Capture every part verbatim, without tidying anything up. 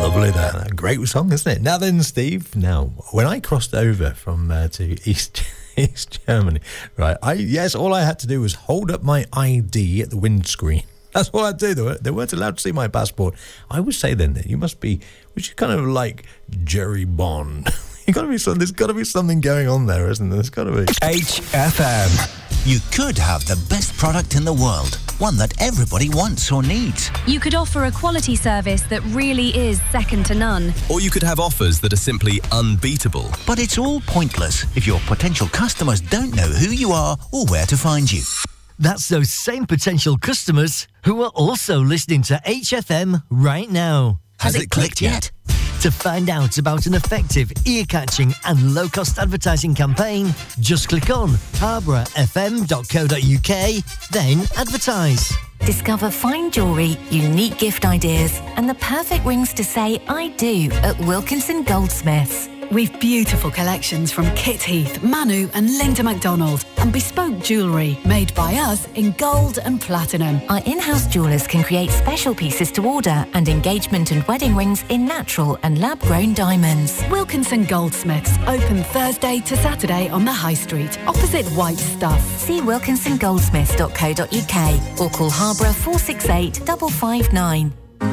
Lovely, that. A great song, isn't it? Now then, Steve, now, when I crossed over from uh, to East East Germany, right, I yes, all I had to do was hold up my I D at the windscreen. That's all I do. They, were, they weren't allowed to see my passport. I would say then that you must be, which is kind of like Jerry Bond. you got to be some, there's got to be something going on there, isn't there? There's got to be. H F M. You could have the best product in the world, one that everybody wants or needs. You could offer a quality service that really is second to none. Or you could have offers that are simply unbeatable. But it's all pointless if your potential customers don't know who you are or where to find you. That's those same potential customers who are also listening to H F M right now. Has, Has it, it clicked, clicked yet? To find out about an effective, ear-catching and low-cost advertising campaign, just click on harborough f m dot co dot u k, then advertise. Discover fine jewellery, unique gift ideas and the perfect rings to say I do at Wilkinson Goldsmiths. We've beautiful collections from Kit Heath, Manu and Linda MacDonald and bespoke jewellery made by us in gold and platinum. Our in-house jewellers can create special pieces to order and engagement and wedding rings in natural and lab-grown diamonds. Wilkinson Goldsmiths, open Thursday to Saturday on the High Street, opposite White Stuff. See wilkinson goldsmiths dot co dot u k or call Harborough four six eight, five five nine.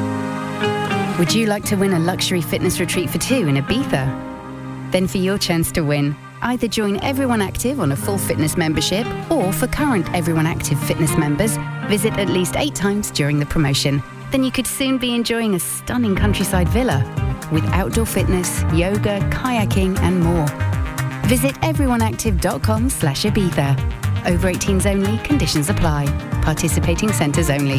Would you like to win a luxury fitness retreat for two in Ibiza? Then for your chance to win, either join Everyone Active on a full fitness membership or for current Everyone Active fitness members, visit at least eight times during the promotion. Then you could soon be enjoying a stunning countryside villa with outdoor fitness, yoga, kayaking and more. Visit everyoneactive.com slash Ibiza. Over eighteens only, conditions apply. Participating centres only.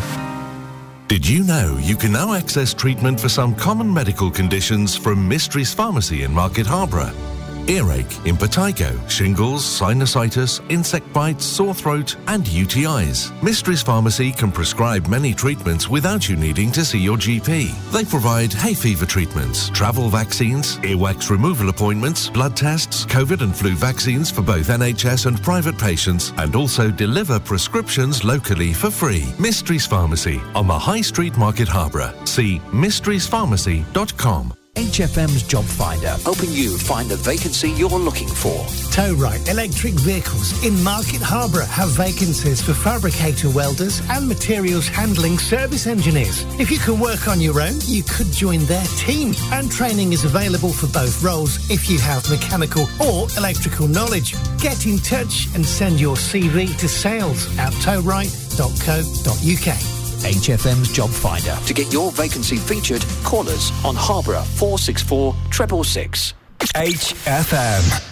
Did you know you can now access treatment for some common medical conditions from Mysteries Pharmacy in Market Harborough? Earache, impetigo, shingles, sinusitis, insect bites, sore throat and U T Is. Mysteries Pharmacy can prescribe many treatments without you needing to see your G P. They provide hay fever treatments, travel vaccines, earwax removal appointments, blood tests, COVID and flu vaccines for both N H S and private patients, and also deliver prescriptions locally for free. Mysteries Pharmacy on the High Street, Market Harborough. See mysteries pharmacy dot com. H F M's Job Finder, helping you find the vacancy you're looking for. Towright Electric Vehicles in Market Harborough have vacancies for fabricator welders and materials handling service engineers. If you can work on your own, you could join their team, and training is available for both roles if you have mechanical or electrical knowledge. Get in touch and send your C V to sales at towright dot co dot u k. H F M's Job Finder. To get your vacancy featured, call us on Harborough four six four, six six six. H F M.